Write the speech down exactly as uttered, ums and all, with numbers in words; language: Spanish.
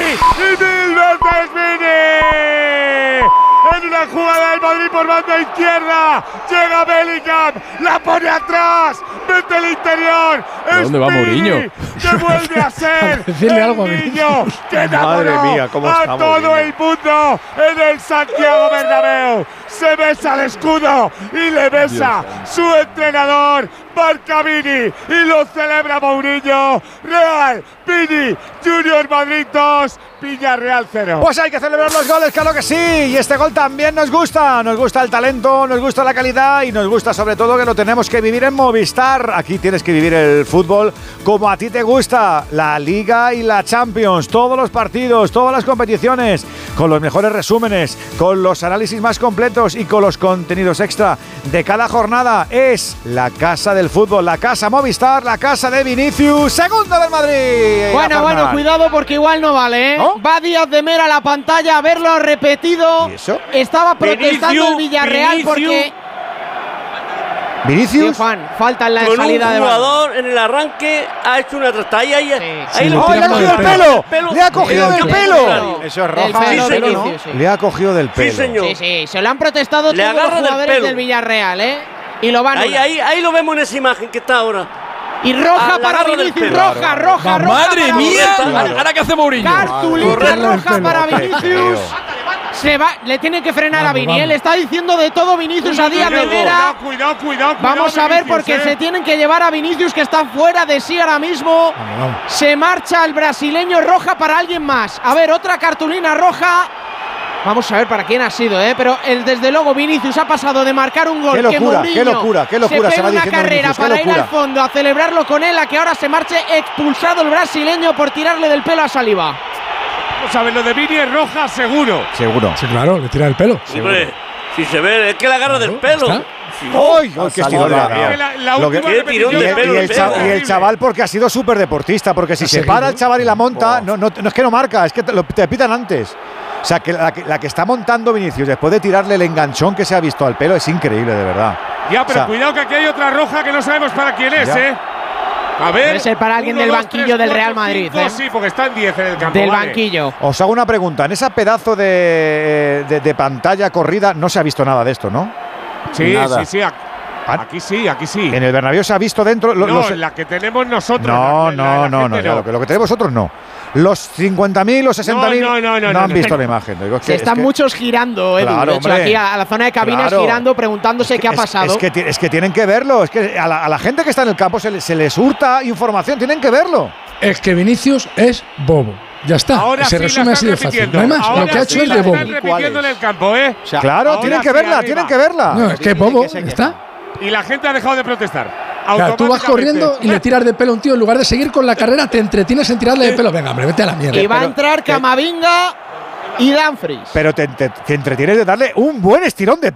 ¡Y mil veces Vini! En una jugada del Madrid por banda izquierda, llega Bellingham, la pone atrás, mete el interior. ¿Dónde va Mourinho? Que vuelve a ser decirle el algo a niño que Madre enamoró mía, cómo a está todo Mourinho. el mundo en el Santiago Bernabéu. Se besa el escudo y le besa su entrenador, marca Vini, y lo celebra Mourinho. Real, Vini, Junior Madrid dos, Villarreal cero. Pues hay que celebrar los goles, claro que sí. Y este gol también nos gusta. Nos gusta el talento, nos gusta la calidad y nos gusta sobre todo que lo tenemos que vivir en Movistar. Aquí tienes que vivir el fútbol como a ti te gusta. La Liga y la Champions. Todos los partidos, todas las competiciones. Con los mejores resúmenes, con los análisis más completos y con los contenidos extra de cada jornada. Es la casa del fútbol, la casa Movistar, la casa de Vinicius. Segundo del Madrid. Bueno, bueno, cuidado porque igual no vale, ¿eh? ¿No? Va Díaz de Mera a la pantalla a verlo repetido. ¿Y eso? Estaba protestando Vinicius, el Villarreal Vinicius. porque… Vinicius. Sí, Juan, falta en la Con salida un de balón. jugador en el arranque ha hecho una trasta. Ahí, ahí, Sí. ahí Sí, lo ¡Oh, le ha cogido el pelo! ¡Le ha cogido del del pelo! pelo. Eso es Del roja. pelo, Sí, señor. Vinicius, sí. Le ha cogido del pelo. Sí, señor. Sí, sí, se lo han protestado Le todos los agarra del jugadores pelo. del Villarreal, ¿eh? Y lo van a Ahí, ahí, ahí lo vemos en esa imagen que está ahora. Y roja a la para agarra del Vinicius, pelo. roja, roja, roja. ¡Madre para mía! Vinicius. ¿Ahora qué hace Mourinho? Cartulina Correcto. roja Del para pelo. Vinicius. Se va, le tiene que frenar a Vamos, Vini. Él vamos. está diciendo de todo Vinicius a Díaz de Mera. Cuidado, cuidado, cuidado. Vamos a ver Vinicius, porque eh. se tienen que llevar a Vinicius, que está fuera de sí ahora mismo. Vamos, vamos. Se marcha el brasileño, roja para alguien más. A ver, otra cartulina roja. Vamos a ver para quién ha sido, ¿eh? Pero el, desde luego Vinicius ha pasado de marcar un gol. Qué locura, que Mourinho qué locura, qué locura se se va pega una diciendo carrera Vinicius, qué para ir locura. al fondo a celebrarlo con él, a que ahora se marche expulsado el brasileño por tirarle del pelo a Saliba. Vamos a ver, lo de Vini es roja seguro. Seguro. Sí, claro, le tira el pelo. Hombre, si se ve, es que la agarra del pelo. ¿está? Sí. ¡Uy! ¡Ay, qué estirón le ha dado! Que la, la Lo que- última Qué tirón repetición de Y el, pelo, y el de cha- pelo. y el chaval porque ha sido súper deportista, porque si Ha se seguido. para el chaval y la monta, no, no, no es que no marca, es que te, lo, te pitan antes. O sea, que la, que la que está montando Vinicius después de tirarle el enganchón que se ha visto al pelo es increíble, de verdad. Ya, pero O sea, cuidado que aquí hay otra roja que no sabemos para quién es, Ya. ¿eh? A ver. Debe ser para alguien uno, del dos, banquillo tres, del cuatro, Real Madrid, cinco, ¿eh? Sí, porque están diez en el campo. Del vale. banquillo. Os hago una pregunta. En esa pedazo de, de, de pantalla corrida no se ha visto nada de esto, ¿no? Sí, Nada. sí, sí. ac- Ah. Aquí sí, aquí sí. En el Bernabéu se ha visto dentro. lo- no, los- la que tenemos nosotros. no, la- la- no, la no, no, gente ya, Lo, que, lo que tenemos nosotros no. Los cincuenta mil o sesenta mil No, no, no, no, han no, visto no. la imagen. Digo, es Se que- están es que- muchos girando, Edu. Claro, de hecho, hombre. aquí a, a la zona de cabinas Claro. girando, preguntándose Es qué ha que- pasado. Es, es que, ti- es que tienen que verlo. Es que a la, a la gente que está en el campo se, le- se les hurta información. Tienen que verlo. Es que Vinicius es bobo. Ya está. Ahora Se sí resume la así están de fácil. repitiendo. No hay más. Ahora Lo que ha sí hecho es la de bobo. están repitiendo en el campo, ¿eh? O sea, Claro, ahora tienen que sí, verla, arriba. tienen que verla. No, es que es Dice bobo. que se Ya está. Y la gente ha dejado de protestar. Claro, tú vas Automáticamente. corriendo y le tiras de pelo a un tío. En lugar de seguir con la carrera, te entretienes en tirarle de pelo. Venga, hombre, vete a la mierda. Y va a pero- entrar Camavinga y Dumfries. Pero te, te- te entretienes de darle un buen estirón de